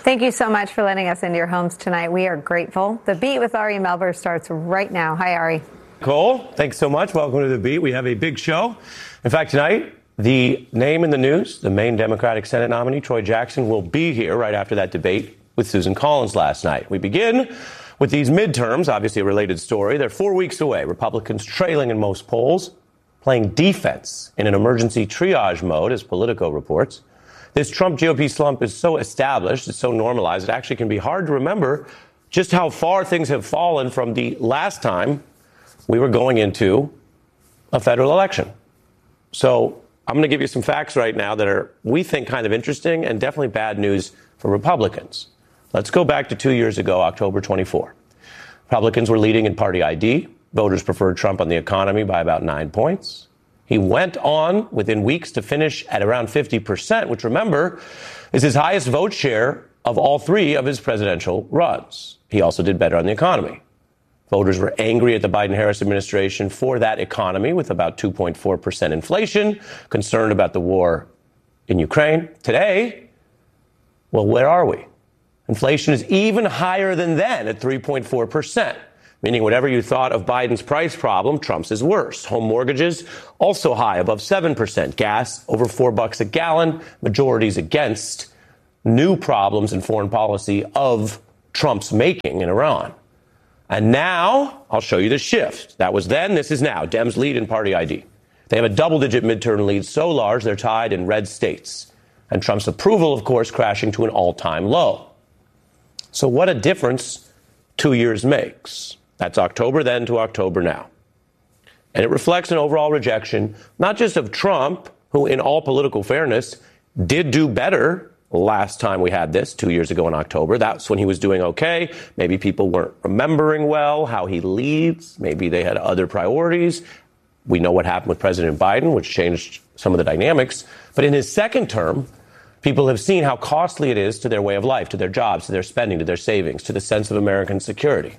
Thank you so much for letting us into your homes tonight. We are grateful. The Beat with Ari Melber starts right now. Hi, Ari. Cole, thanks so much. Welcome to The Beat. We have a big show. In fact, tonight, the name in the news, the Maine Democratic Senate nominee, Troy Jackson, will be here right after that debate with Susan Collins last night. We begin with these midterms, obviously a related story. They're 4 weeks away. Republicans trailing in most polls, playing defense in an emergency triage mode, as Politico reports. This Trump GOP slump is so established, it's so normalized, it actually can be hard to remember just how far things have fallen from the last time we were going into a federal election. So I'm going to give you some facts right now that are, we think, kind of interesting and definitely bad news for Republicans. Let's go back to 2 years ago, October 24. Republicans were leading in party ID. Voters preferred Trump on the economy by about 9 points. He went on within weeks to finish at around 50%, which, remember, is his highest vote share of all three of his presidential runs. He also did better on the economy. Voters were angry at the Biden-Harris administration for that economy, with about 2.4% inflation, concerned about the war in Ukraine. Today, well, where are we? Inflation is even higher than then at 3.4%. Meaning whatever you thought of Biden's price problem, Trump's is worse. Home mortgages also high, above 7%. Gas over $4 a gallon. Majorities against. New problems in foreign policy of Trump's making in Iran. And now I'll show you the shift. That was then, this is now. Dems lead in party ID. They have a double-digit midterm lead so large they're tied in red states. And Trump's approval, of course, crashing to an all-time low. So what a difference 2 years makes. That's October then to October now. And it reflects an overall rejection, not just of Trump, who in all political fairness did do better last time we had this 2 years ago in October. That's when he was doing okay. Maybe people weren't remembering well how he leads. Maybe they had other priorities. We know what happened with President Biden, which changed some of the dynamics. But in his second term, people have seen how costly it is to their way of life, to their jobs, to their spending, to their savings, to the sense of American security.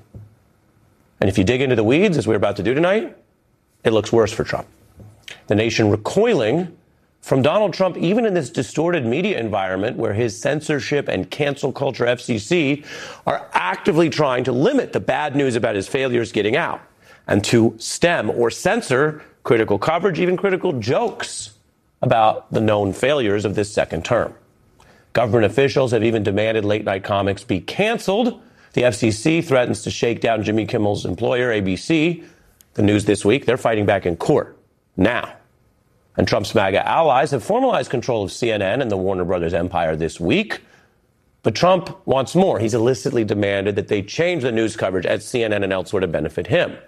And if you dig into the weeds, as we're about to do tonight, it looks worse for Trump. The nation recoiling from Donald Trump, even in this distorted media environment where his censorship and cancel culture FCC are actively trying to limit the bad news about his failures getting out and to stem or censor critical coverage, even critical jokes about the known failures of this second term. Government officials have even demanded late-night comics be canceled. The FCC threatens to shake down Jimmy Kimmel's employer, ABC. The news this week, they're fighting back in court now. And Trump's MAGA allies have formalized control of CNN and the Warner Brothers empire this week. But Trump wants more. He's illicitly demanded that they change the news coverage at CNN and elsewhere to benefit him.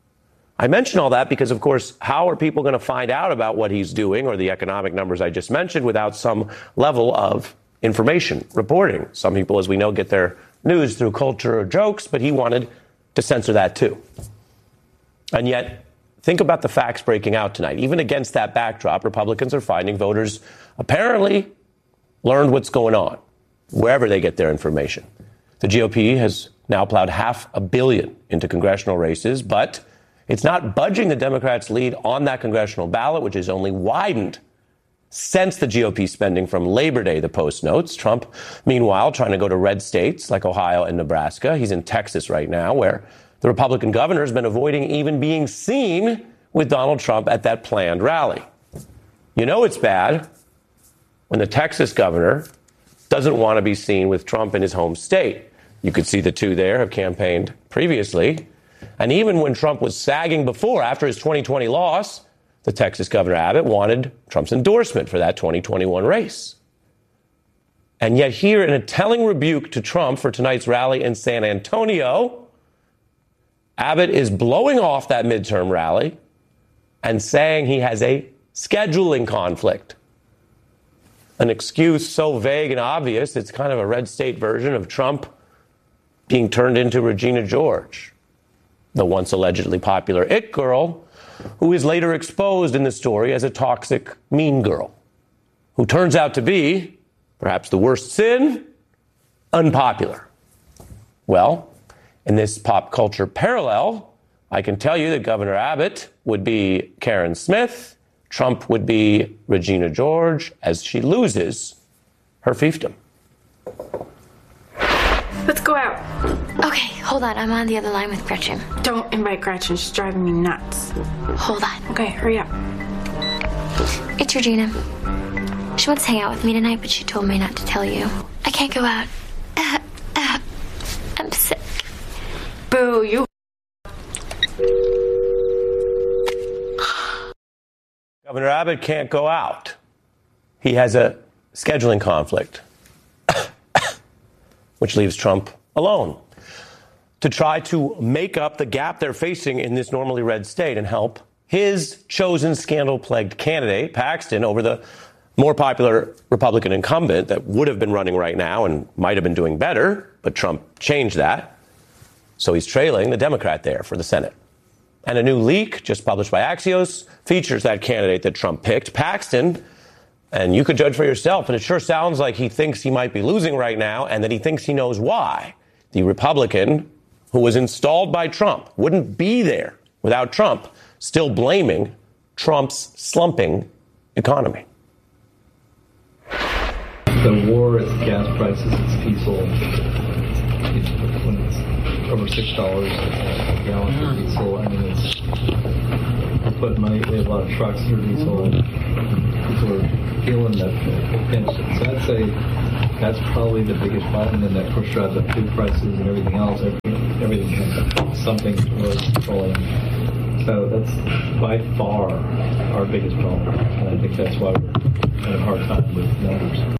I mention all that because, of course, how are people going to find out about what he's doing or the economic numbers I just mentioned without some level of information reporting? Some people, as we know, get their news through culture or jokes, but he wanted to censor that too. And yet, think about the facts breaking out tonight. Even against that backdrop, Republicans are finding voters apparently learned what's going on, wherever they get their information. The GOP has now plowed $500 million into congressional races, but it's not budging the Democrats' lead on that congressional ballot, which has only widened since the GOP spending from Labor Day, the Post notes. Trump, meanwhile, trying to go to red states like Ohio and Nebraska. He's in Texas right now, where the Republican governor has been avoiding even being seen with Donald Trump at that planned rally. You know it's bad when the Texas governor doesn't want to be seen with Trump in his home state. You could see the two there have campaigned previously. And even when Trump was sagging before, after his 2020 loss, the Texas Governor Abbott wanted Trump's endorsement for that 2021 race. And yet here, in a telling rebuke to Trump for tonight's rally in San Antonio, Abbott is blowing off that midterm rally and saying he has a scheduling conflict. An excuse so vague and obvious, it's kind of a red state version of Trump being turned into Regina George, the once allegedly popular it girl, who is later exposed in the story as a toxic mean girl, who turns out to be, perhaps the worst sin, unpopular. Well, in this pop culture parallel, I can tell you that Governor Abbott would be Karen Smith, Trump would be Regina George, as she loses her fiefdom. Let's go out. Okay, hold on. I'm on the other line with Gretchen. Don't invite Gretchen. She's driving me nuts. Hold on. Okay, hurry up. It's Regina. She wants to hang out with me tonight, but she told me not to tell you. I can't go out. I'm sick. Boo, you. Governor Abbott can't go out. He has a scheduling conflict, which leaves Trump alone to try to make up the gap they're facing in this normally red state and help his chosen scandal-plagued candidate, Paxton, over the more popular Republican incumbent that would have been running right now and might have been doing better, but Trump changed that. So he's trailing the Democrat there for the Senate. And a new leak just published by Axios features that candidate that Trump picked, Paxton. And you could judge for yourself, but it sure sounds like he thinks he might be losing right now and that he thinks he knows why. The Republican who was installed by Trump wouldn't be there without Trump, still blaming Trump's slumping economy. The war at gas prices, it's diesel. When it's over $6 a gallon for diesel, I mean, it's put money. We have a lot of trucks that are diesel, and people are feeling that pinch. So I'd say that's probably the biggest problem, and that push drives up food prices and everything else. Everything has something was controlling. So that's by far our biggest problem, and I think that's why we're having a hard time with numbers.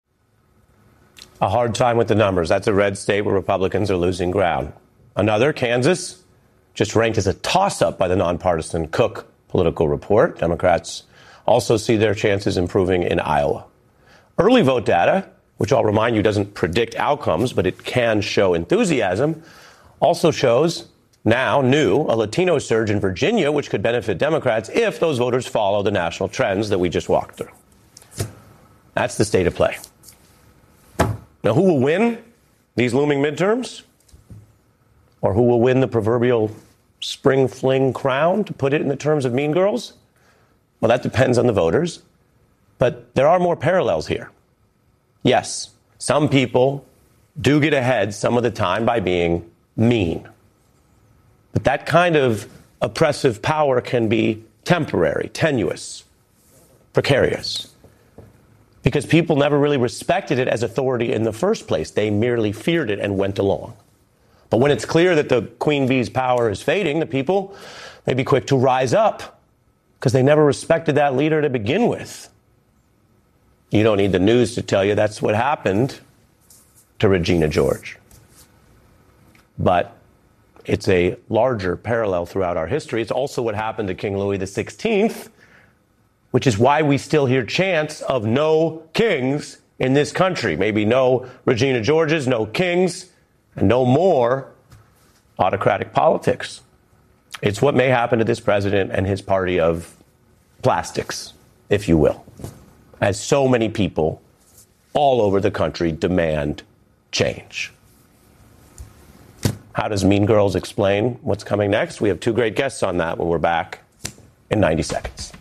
A hard time with the numbers. That's a red state where Republicans are losing ground. Another, Kansas, just ranked as a toss-up by the nonpartisan Cook Political Report. Democrats also see their chances improving in Iowa. Early vote data, which I'll remind you doesn't predict outcomes, but it can show enthusiasm, also shows now new a Latino surge in Virginia, which could benefit Democrats if those voters follow the national trends that we just walked through. That's the state of play. Now, who will win these looming midterms? Or who will win the proverbial spring fling crown, to put it in the terms of Mean Girls? Well, that depends on the voters. But there are more parallels here. Yes, some people do get ahead some of the time by being mean. But that kind of oppressive power can be temporary, tenuous, precarious. Because people never really respected it as authority in the first place. They merely feared it and went along. But when it's clear that the queen bee's power is fading, the people may be quick to rise up because they never respected that leader to begin with. You don't need the news to tell you that's what happened to Regina George. But it's a larger parallel throughout our history. It's also what happened to King Louis XVI, which is why we still hear chants of no kings in this country. Maybe no Regina Georges, no kings, and no more autocratic politics. It's what may happen to this president and his party of plastics, if you will, as so many people all over the country demand change. How does Mean Girls explain what's coming next? We have two great guests on that when we're back in 90 seconds.